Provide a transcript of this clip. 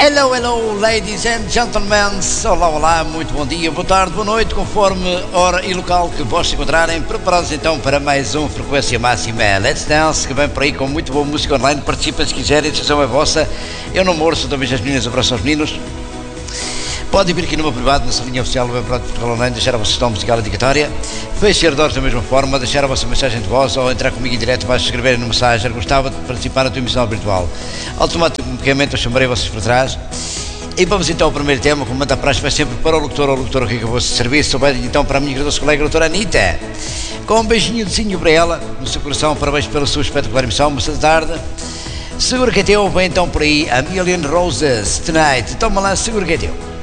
Hello, hello, ladies and gentlemen. Olá, olá, muito bom dia, boa tarde, boa noite, conforme hora e local que vos encontrarem. Preparados então para mais um Frequência Máxima Let's Dance, que vem por aí com muito boa música online. Participem se quiserem, a decisão é vossa. Eu não morro, sou também as meninas, abraço aos meninos. Podem vir aqui no meu privado, nessa linha oficial do Privado de Portugal Online, deixar a vossa sessão musical dedicatória. Feche ardores da mesma forma, deixar a vossa mensagem de voz ou entrar comigo em direto, vais escrever no Messenger. Gostava de participar na tua emissão virtual. Automaticamente eu chamarei vocês para trás. E vamos então ao primeiro tema, como manda a praxe, vai sempre para o locutor ou locutora que acabou de servir. Vai então para a minha querida colega, a doutora Anitta. Com um beijinho de zinho para ela, no seu coração, parabéns pela sua espetacular emissão, boa tarde. Segura que é teu, vem então por aí a Million Roses Tonight. Toma lá, segura que é teu.